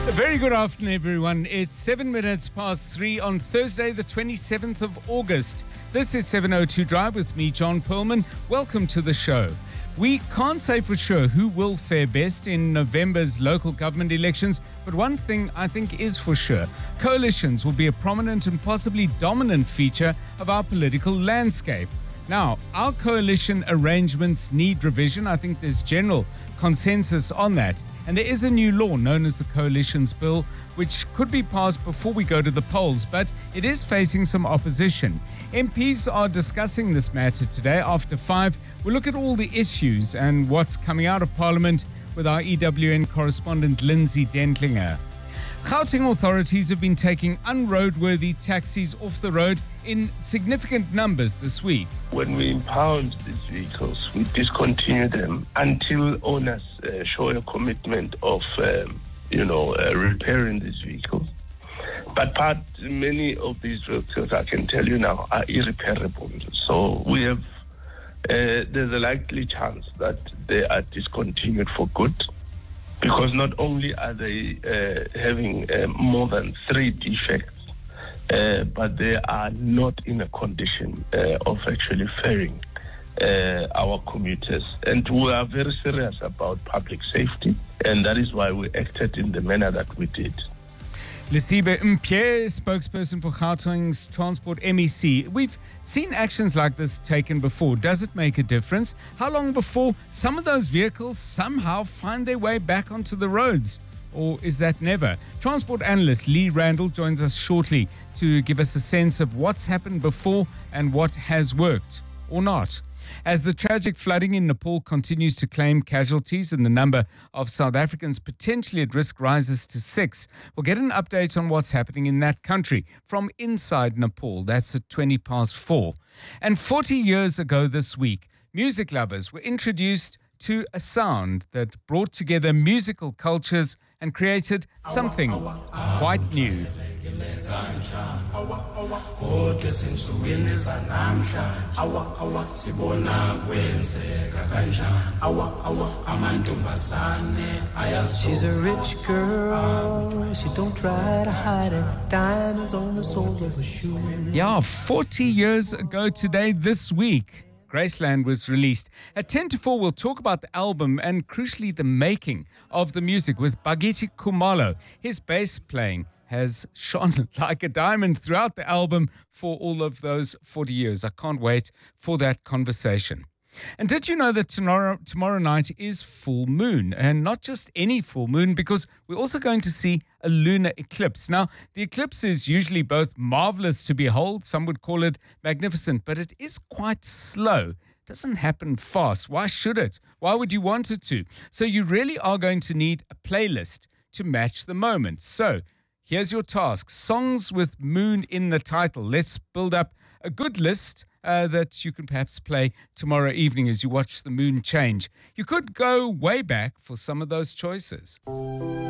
A very good afternoon, everyone. It's 7 minutes past 3 on Thursday, the 27th of August. This is 702 Drive with me, John Perlman. Welcome to the show. We can't say for sure who will fare best in November's local government elections, but one thing I think is for sure. Coalitions will be a prominent and possibly dominant feature of our political landscape. Now, our coalition arrangements need revision. I think there's general consensus on that. And there is a new law known as the Coalitions Bill, which could be passed before we go to the polls, but it is facing some opposition. MPs are discussing this matter today after 5. We'll look at all the issues and what's coming out of Parliament with our EWN correspondent Lindsay Dentlinger. Gauteng authorities have been taking unroadworthy taxis off the road in significant numbers this week. When we impound these vehicles, we discontinue them until owners show a commitment of, repairing these vehicles. But many of these vehicles, I can tell you now, are irreparable. So we have, there's a likely chance that they are discontinued for good. Because not only are they having more than 3 defects, but they are not in a condition of actually ferrying our commuters. And we are very serious about public safety, and that is why we acted in the manner that we did. Lesibe Mpie, spokesperson for Gauteng's Transport MEC. We've seen actions like this taken before. Does it make a difference? How long before some of those vehicles somehow find their way back onto the roads? Or is that never? Transport analyst Lee Randall joins us shortly to give us a sense of what's happened before and what has worked or not. As the tragic flooding in Nepal continues to claim casualties and the number of South Africans potentially at risk rises to 6, we'll get an update on what's happening in that country from inside Nepal. That's at 20 past 4. And 40 years ago this week, music lovers were introduced to a sound that brought together musical cultures and created something quite new. She's a rich girl, she don't try to hide it. Diamonds on the soles of her shoes. Yeah, 40 years ago today, this week, Graceland was released. At 10 to 4, we'll talk about the album and, crucially, the making of the music with Bagiti Khumalo. His bass playing has shone like a diamond throughout the album for all of those 40 years. I can't wait for that conversation. And did you know that tomorrow night is full moon? And not just any full moon, because we're also going to see a lunar eclipse. Now, the eclipse is usually both marvelous to behold, some would call it magnificent, but it is quite slow. It doesn't happen fast. Why should it? Why would you want it to? So you really are going to need a playlist to match the moment. So here's your task. Songs with moon in the title. Let's build up a good list that you can perhaps play tomorrow evening as you watch the moon change. You could go way back for some of those choices.